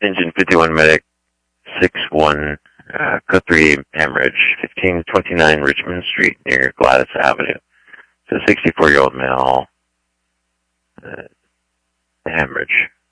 Engine 51 medic, 6-1, code 3 hemorrhage, 1529 Richmond Street near Gladys Avenue. So 64-year-old male, hemorrhage.